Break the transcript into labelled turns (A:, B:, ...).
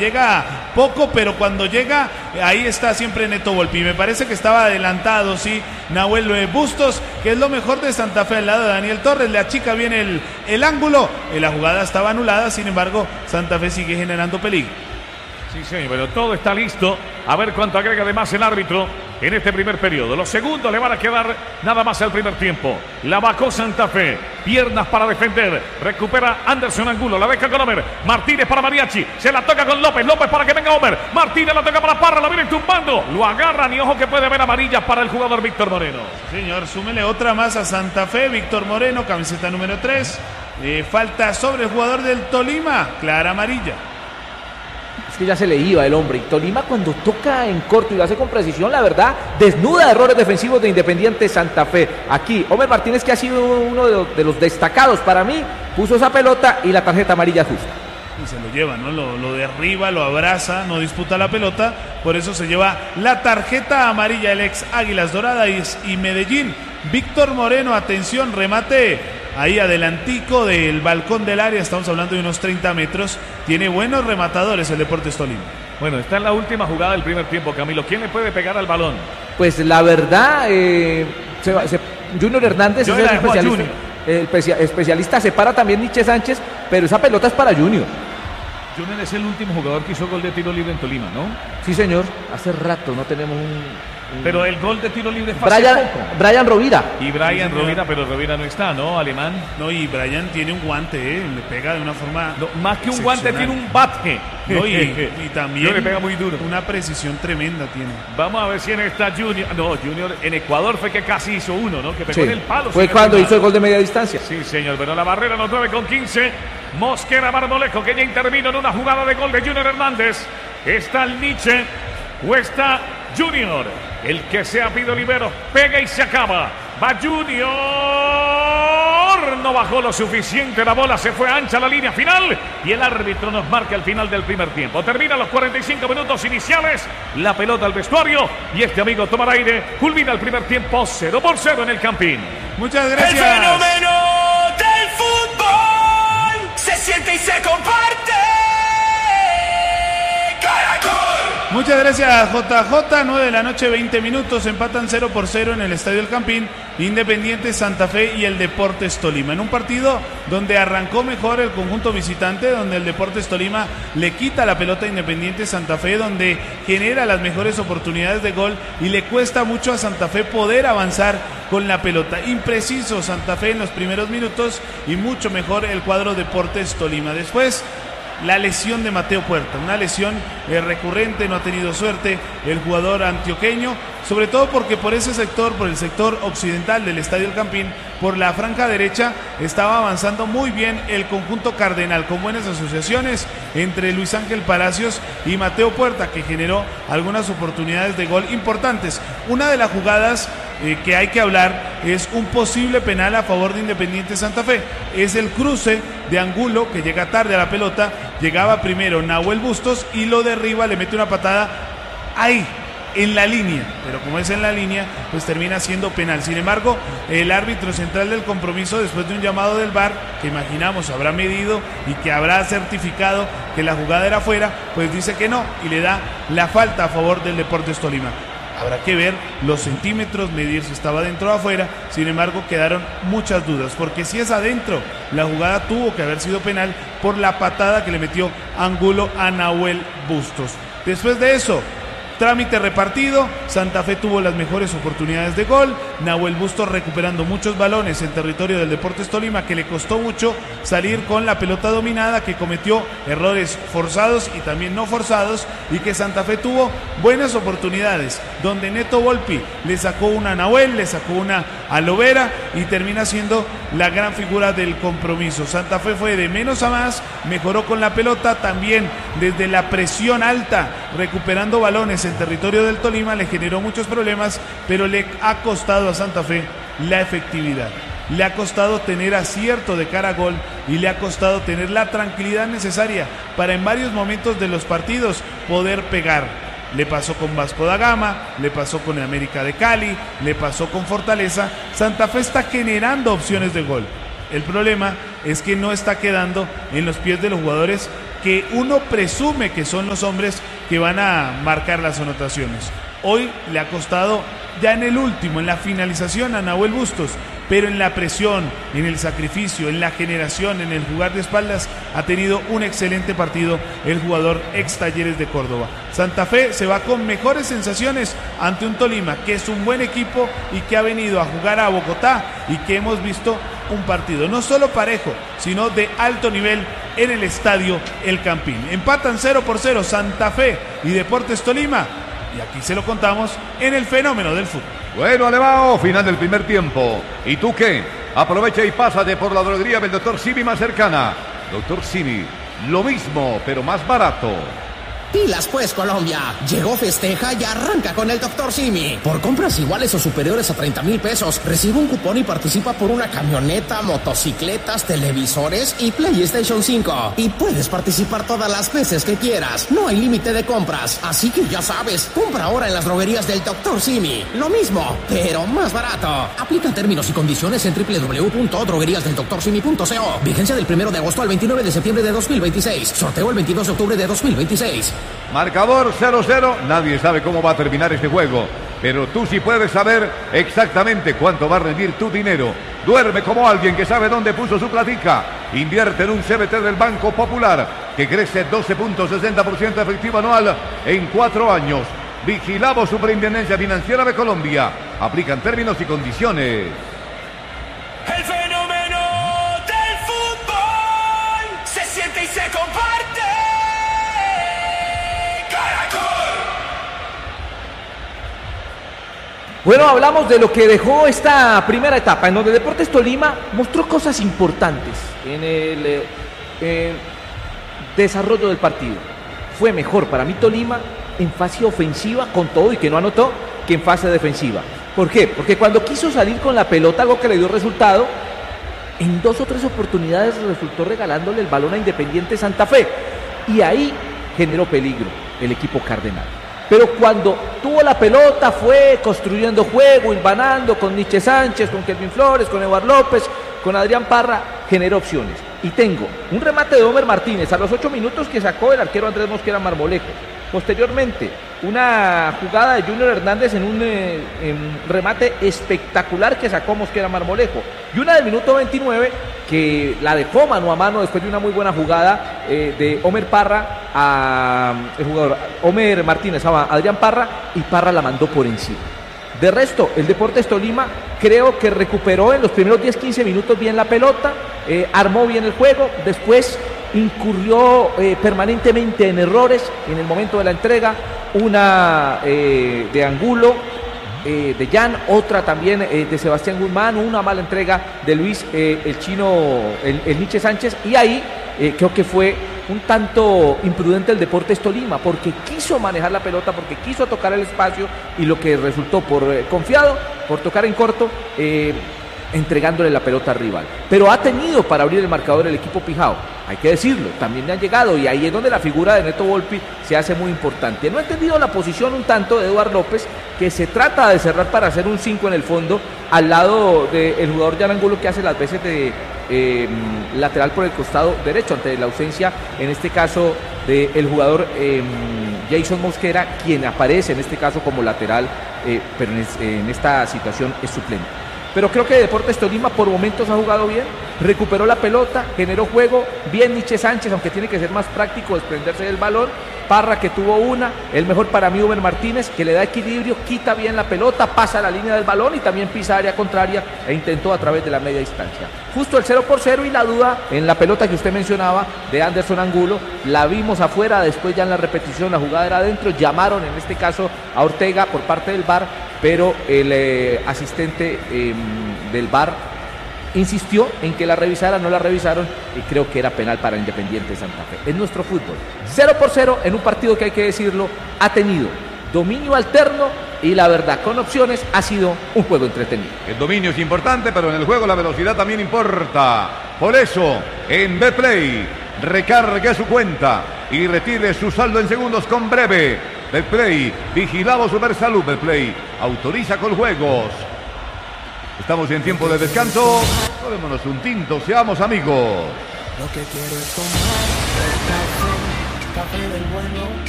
A: llega poco, pero cuando llega, ahí está siempre Neto Volpi. Me parece que estaba adelantado, sí, Nahuel Bustos, que es lo mejor de Santa Fe al lado de Daniel Torres. Le achica bien el ángulo. La jugada estaba anulada, sin embargo, Santa Fe sigue generando peligro.
B: Sí, señor, pero todo está listo. A ver cuánto agrega además el árbitro en este primer periodo. Los segundos le van a quedar nada más al primer tiempo. La bajó Santa Fe. Piernas para defender. Recupera Anderson Angulo. La deja con Homer. Martínez para Mariachi. Se la toca con López. López para que venga Homer. Martínez la toca para Parra. La viene tumbando. Lo agarran y ojo que puede haber amarilla para el jugador Víctor Moreno.
A: Señor, súmele otra más a Santa Fe. Víctor Moreno, camiseta número 3. Falta sobre el jugador del Tolima. Clara amarilla.
C: Es que ya se le iba el hombre. Y Tolima, cuando toca en corto y lo hace con precisión, la verdad, desnuda errores defensivos de Independiente Santa Fe. Aquí, Homer Martínez, que ha sido uno de los destacados para mí, puso esa pelota y la tarjeta amarilla justa.
A: Y se lo lleva, ¿no? Lo derriba, lo abraza, no disputa la pelota. Por eso se lleva la tarjeta amarilla el ex Águilas Doradas y Medellín. Víctor Moreno, atención, remate ahí adelantico del balcón del área. Estamos hablando de unos 30 metros. Tiene buenos rematadores el Deportes Tolima.
B: Bueno, está en la última jugada del primer tiempo, Camilo. ¿Quién le puede pegar al balón?
C: Pues la verdad, Junior Hernández es el especialista. Se para también Nietzsche Sánchez, pero esa pelota es para Junior.
B: Junior es el último jugador que hizo gol de tiro libre en Tolima, ¿no?
C: Sí, señor. Hace rato no tenemos
B: Pero el gol de tiro libre fue hace poco.
C: Brian Rovira.
B: Y Brian Rovira, pero Rovira no está, ¿no? Alemán.
A: No, y Brian tiene un guante, le pega de una forma
B: no, más que un guante, tiene un bate.
A: No, y también
B: no le pega muy duro.
A: Una precisión tremenda tiene.
B: Vamos a ver si en esta Junior. No, Junior en Ecuador fue que casi hizo uno, ¿no? Que pegó
C: sí,
B: en el palo.
C: Fue cuando hizo el gol de media distancia.
B: Sí, señor, pero la barrera los 9:15. Mosquera Marmolejo, que ya intervino en una jugada de gol de Junior Hernández. Está el Nietzsche o está Junior. El que sea Pido Libero, pega y se acaba. Va Junior. No bajó lo suficiente la bola, se fue ancha la línea final. Y el árbitro nos marca el final del primer tiempo. Termina los 45 minutos iniciales. La pelota al vestuario. Y este amigo toma aire. Culmina el primer tiempo 0-0 en el Campín.
A: Muchas gracias.
D: El fenómeno del fútbol se siente y se comparte.
A: Muchas gracias, JJ. 9 de la noche, 20 minutos. Empatan 0-0 en el Estadio El Campín. Independiente Santa Fe y el Deportes Tolima. En un partido donde arrancó mejor el conjunto visitante, donde el Deportes Tolima le quita la pelota a Independiente Santa Fe, donde genera las mejores oportunidades de gol y le cuesta mucho a Santa Fe poder avanzar con la pelota. Impreciso Santa Fe en los primeros minutos y mucho mejor el cuadro Deportes Tolima. Después, la lesión de Mateo Puerta, una lesión recurrente, no ha tenido suerte el jugador antioqueño, sobre todo porque por ese sector, por el sector occidental del Estadio El Campín, por la franja derecha, estaba avanzando muy bien el conjunto cardenal, con buenas asociaciones entre Luis Ángel Palacios y Mateo Puerta, que generó algunas oportunidades de gol importantes. Una de las jugadas que hay que hablar es un posible penal a favor de Independiente Santa Fe. Es el cruce de Angulo, que llega tarde a la pelota. Llegaba primero Nahuel Bustos y lo derriba, le mete una patada ahí, en la línea, pero como es en la línea, pues termina siendo penal. Sin embargo, el árbitro central del compromiso, después de un llamado del VAR, que imaginamos habrá medido y que habrá certificado que la jugada era fuera, pues dice que no y le da la falta a favor del Deportes Tolima. Habrá que ver los centímetros, medir si estaba dentro o afuera. Sin embargo, quedaron muchas dudas, porque si es adentro, la jugada tuvo que haber sido penal por la patada que le metió Angulo a Nahuel Bustos. Después de eso, trámite repartido, Santa Fe tuvo las mejores oportunidades de gol, Nahuel Bustos recuperando muchos balones en territorio del Deportes Tolima, que le costó mucho salir con la pelota dominada, que cometió errores forzados y también no forzados, y que Santa Fe tuvo buenas oportunidades, donde Neto Volpi le sacó una a Nahuel, le sacó una a Lovera y termina siendo la gran figura del compromiso. Santa Fe fue de menos a más, mejoró con la pelota, también desde la presión alta, recuperando balones en territorio del Tolima, le generó muchos problemas, pero le ha costado a Santa Fe la efectividad. Le ha costado tener acierto de cara a gol y le ha costado tener la tranquilidad necesaria para en varios momentos de los partidos poder pegar. Le pasó con Vasco da Gama, le pasó con el América de Cali, le pasó con Fortaleza. Santa Fe está generando opciones de gol. El problema es que no está quedando en los pies de los jugadores que uno presume que son los hombres que van a marcar las anotaciones. Hoy le ha costado ya en el último, en la finalización a Nahuel Bustos, pero en la presión, en el sacrificio, en la generación, en el jugar de espaldas, ha tenido un excelente partido el jugador ex Talleres de Córdoba. Santa Fe se va con mejores sensaciones ante un Tolima que es un buen equipo y que ha venido a jugar a Bogotá y que hemos visto un partido no solo parejo, sino de alto nivel en el estadio El Campín. Empatan 0-0 Santa Fe y Deportes Tolima. Y aquí se lo contamos en el fenómeno del fútbol.
E: Bueno, Alevao, final del primer tiempo. ¿Y tú qué? Aprovecha y pásate por la droguería del Dr. Simi más cercana. Dr. Simi, lo mismo, pero más barato.
F: Pilas pues, Colombia. Llegó, festeja y arranca con el Dr. Simi. Por compras iguales o superiores a 30,000 pesos, recibe un cupón y participa por una camioneta, motocicletas, televisores y PlayStation 5. Y puedes participar todas las veces que quieras. No hay límite de compras. Así que ya sabes, compra ahora en las droguerías del Dr. Simi. Lo mismo, pero más barato. Aplica términos y condiciones en www.drogueríasdeldoctorsimi.co. Vigencia del 1 de agosto al 29 de septiembre de 2026. Sorteo el 22 de octubre de 2026.
E: Marcador 0-0, nadie sabe cómo va a terminar este juego, pero tú sí puedes saber exactamente cuánto va a rendir tu dinero. Duerme como alguien que sabe dónde puso su platica. Invierte en un CBT del Banco Popular, que crece 12.60% efectivo anual en 4 años. Vigilado Superintendencia Financiera de Colombia. Aplican términos y condiciones.
D: El fenómeno del fútbol se siente y se comparte.
C: Bueno, hablamos de lo que dejó esta primera etapa, en donde Deportes Tolima mostró cosas importantes en el desarrollo del partido. Fue mejor para mí Tolima en fase ofensiva con todo y que no anotó, que en fase defensiva. ¿Por qué? Porque cuando quiso salir con la pelota, algo que le dio resultado, en 2 o 3 oportunidades resultó regalándole el balón a Independiente Santa Fe. Y ahí generó peligro el equipo cardenal. Pero cuando tuvo la pelota fue construyendo juego, hilvanando con Nietzsche Sánchez, con Kelvin Flores, con Eduardo López, con Adrián Parra, generó opciones. Y tengo un remate de Homer Martínez a los 8 minutos que sacó el arquero Andrés Mosquera Marmolejo. Posteriormente, una jugada de Junior Hernández en un remate espectacular que sacó Mosquera Marmolejo. Y una del minuto 29 que la dejó mano a mano después de una muy buena jugada de Homer Parra a el jugador Homer Martínez a Adrián Parra, y Parra la mandó por encima. De resto, el Deportes Tolima creo que recuperó en los primeros 10-15 minutos bien la pelota, armó bien el juego, después incurrió permanentemente en errores en el momento de la entrega, una de Angulo, de Jan, otra también de Sebastián Guzmán, una mala entrega de Luis el chino, el Nietzsche Sánchez, y ahí creo que fue un tanto imprudente el Deportes Tolima, porque quiso manejar la pelota, porque quiso tocar el espacio, y lo que resultó por confiado, por tocar en corto, entregándole la pelota al rival. Pero ha tenido para abrir el marcador el equipo Pijao, hay que decirlo, también le han llegado, y ahí es donde la figura de Neto Volpi se hace muy importante. No he entendido la posición un tanto de Eduardo López, que se trata de cerrar para hacer un 5 en el fondo, al lado del jugador Jan Angulo, que hace las veces de lateral por el costado derecho, ante la ausencia, en este caso, del jugador Jason Mosquera, quien aparece en este caso como lateral, pero en esta situación es suplente. Pero creo que Deportes Tolima por momentos ha jugado bien, recuperó la pelota, generó juego, bien Nietzsche Sánchez, aunque tiene que ser más práctico desprenderse del balón, Parra, que tuvo una, el mejor para mí Homer Martínez, que le da equilibrio, quita bien la pelota, pasa la línea del balón y también pisa área contraria e intentó a través de la media distancia. Justo el 0-0, y la duda en la pelota que usted mencionaba de Anderson Angulo, la vimos afuera, después ya en la repetición la jugada era adentro, llamaron en este caso a Ortega por parte del VAR, pero el asistente del VAR insistió en que la revisaran, no la revisaron, y creo que era penal para Independiente Santa Fe. Es nuestro fútbol. 0-0 en un partido que, hay que decirlo, ha tenido dominio alterno y, la verdad, con opciones, ha sido un juego entretenido.
E: El dominio es importante, pero en el juego la velocidad también importa. Por eso, en Betplay, recargue su cuenta y retire su saldo en segundos con Breve. Betplay, vigilado Supersalud. Betplay, autoriza con juegos. Estamos en tiempo de descanso. Tomémonos un tinto, seamos amigos.
G: Lo que quiero es tomar el café. café del bueno.